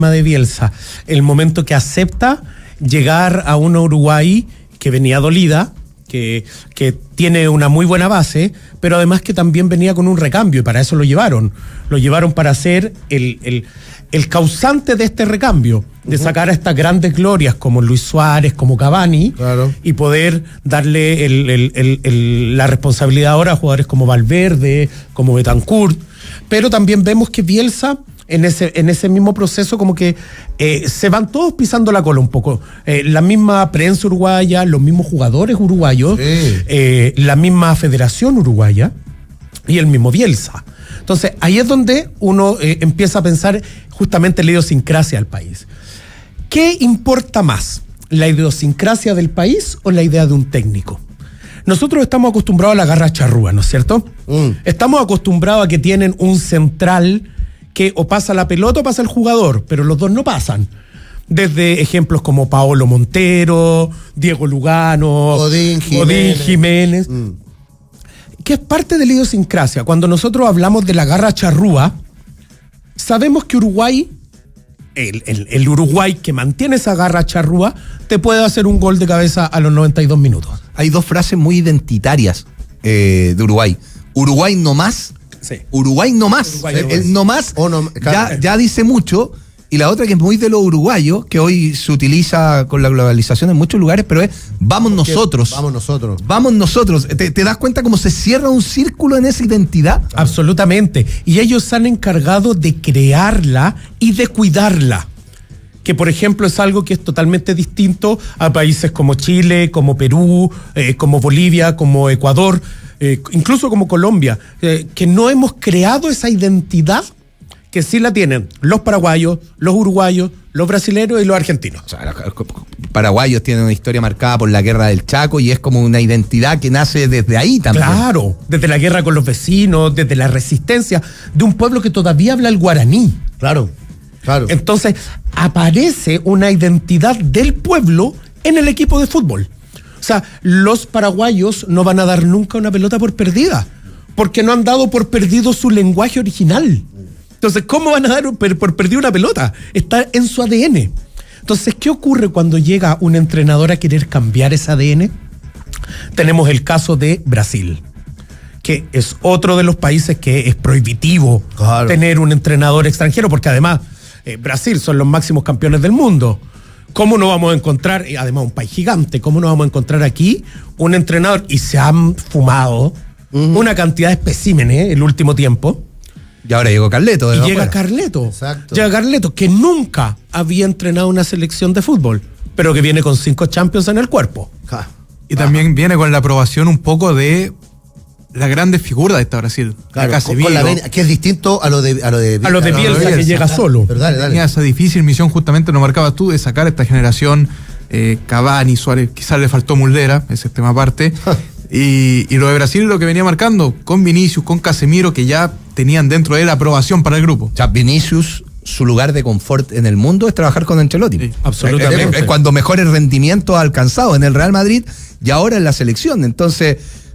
de Bielsa, el momento que acepta llegar a una Uruguay que venía dolida, que tiene una muy buena base, pero además que también venía con un recambio, y para eso lo llevaron para ser el causante de este recambio, de sacar a estas grandes glorias como Luis Suárez, como Cavani, claro, y poder darle la responsabilidad ahora a jugadores como Valverde, como Betancourt. Pero también vemos que Bielsa en ese mismo proceso como que se van todos pisando la cola un poco. La misma prensa uruguaya, los mismos jugadores uruguayos, sí, la misma federación uruguaya y el mismo Bielsa. Entonces ahí es donde uno empieza a pensar justamente en la idiosincrasia del país. ¿Qué importa más? ¿La idiosincrasia del país o la idea de un técnico? Nosotros estamos acostumbrados a la garra charrúa, ¿no es cierto? Estamos acostumbrados a que tienen un central que o pasa la pelota o pasa el jugador, pero los dos no pasan. Desde ejemplos como Paolo Montero, Diego Lugano, Odín Jiménez. Que es parte de la idiosincrasia. Cuando nosotros hablamos de la garra charrúa, sabemos que Uruguay, el Uruguay que mantiene esa garra charrúa, te puede hacer un gol de cabeza a los 92 minutos. Hay dos frases muy identitarias de Uruguay. Uruguay no más. Sí. Uruguay no más. El no más ya dice mucho. Y la otra que es muy de los uruguayos, que hoy se utiliza con la globalización en muchos lugares, pero es vamos nosotros. Vamos nosotros. Vamos nosotros. ¿Te das cuenta cómo se cierra un círculo en esa identidad? Absolutamente. Y ellos se han encargado de crearla y de cuidarla. Que, por ejemplo, es algo que es totalmente distinto a países como Chile, como Perú, como Bolivia, como Ecuador, incluso como Colombia, que no hemos creado esa identidad que sí la tienen los paraguayos, los uruguayos, los brasileños y los argentinos. O sea, los paraguayos tienen una historia marcada por la guerra del Chaco y es como una identidad que nace desde ahí también. Claro, desde la guerra con los vecinos, desde la resistencia de un pueblo que todavía habla el guaraní. Claro. Entonces, aparece una identidad del pueblo en el equipo de fútbol. O sea, los paraguayos no van a dar nunca una pelota por perdida, porque no han dado por perdido su lenguaje original. Entonces, ¿cómo van a dar por perdida una pelota? Está en su ADN. Entonces, ¿qué ocurre cuando llega un entrenador a querer cambiar ese ADN? Tenemos el caso de Brasil, que es otro de los países que es prohibitivo tener un entrenador extranjero, porque además Brasil son los máximos campeones del mundo. ¿Cómo no vamos a encontrar, y además un país gigante, cómo no vamos a encontrar aquí un entrenador? Y se han fumado una cantidad de especímenes el último tiempo. Y ahora llegó Carleto. Y llega Carleto. Exacto. Llega Carleto, que nunca había entrenado una selección de fútbol, pero que viene con 5 Champions en el cuerpo. Y también viene con la aprobación un poco de las grandes figuras de esta Brasil. Claro, que es distinto a lo de Bielsa, que llega solo. Pero dale. Tenía esa difícil misión, justamente lo marcabas tú, de sacar esta generación, Cavani, Suárez, quizás le faltó Muldera, ese tema aparte. Y lo de Brasil, lo que venía marcando, con Vinicius, con Casemiro, que ya tenían dentro de él aprobación para el grupo. O sea, Vinicius, su lugar de confort en el mundo es trabajar con Ancelotti. Sí, absolutamente. Es cuando mejores rendimientos ha alcanzado en el Real Madrid y ahora en la selección. Entonces,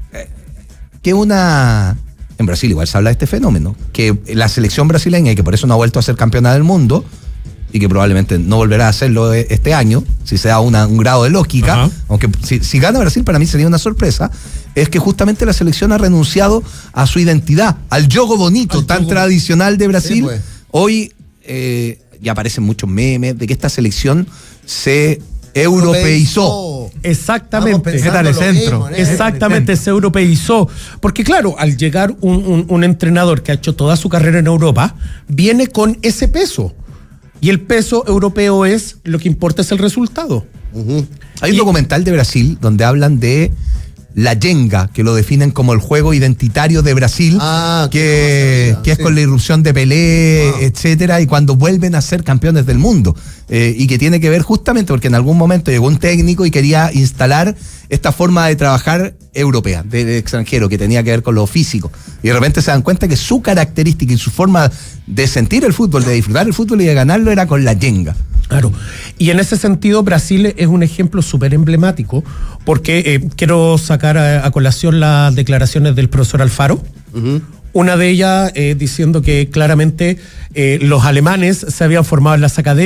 en Brasil igual se habla de este fenómeno, que la selección brasileña, y que por eso no ha vuelto a ser campeona del mundo, y que probablemente no volverá a hacerlo este año, si se da un grado de lógica, aunque si gana Brasil para mí sería una sorpresa, es que justamente la selección ha renunciado a su identidad, al yogo bonito, tradicional de Brasil. Sí, pues. Hoy ya aparecen muchos memes de que esta selección se europeizó. Exactamente. ¿Qué tal el centro? Exactamente, se europeizó. Porque claro, al llegar un entrenador que ha hecho toda su carrera en Europa, viene con ese peso. Y el peso europeo es, lo que importa es el resultado. Hay un documental de Brasil donde hablan de la yenga, que lo definen como el juego identitario de Brasil, que es con la irrupción de Pelé, etcétera, y cuando vuelven a ser campeones del mundo. Y que tiene que ver justamente porque en algún momento llegó un técnico y quería instalar esta forma de trabajar europea, de extranjero, que tenía que ver con lo físico. Y de repente se dan cuenta que su característica y su forma de sentir el fútbol, de disfrutar el fútbol y de ganarlo era con la yenga. Claro, y en ese sentido Brasil es un ejemplo súper emblemático, porque quiero sacar a colación las declaraciones del profesor Alfaro, Una de ellas diciendo que claramente los alemanes se habían formado en las academias